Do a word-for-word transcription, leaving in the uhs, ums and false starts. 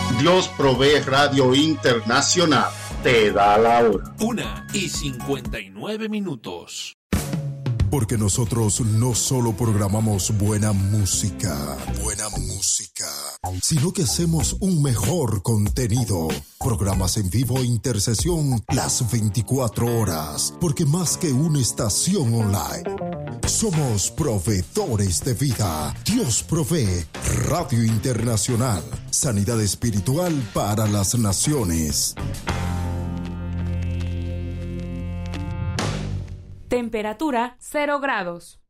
Dios Provee Radio Internacional te da la hora. Una y cincuenta y nueve minutos. Porque nosotros no solo programamos buena música, buena música, sino que hacemos un mejor contenido. Programas en vivo e intercesión las veinticuatro horas, porque más que una estación online, somos proveedores de vida. Dios Provee Radio Internacional, sanidad espiritual para las naciones. Temperatura cero grados.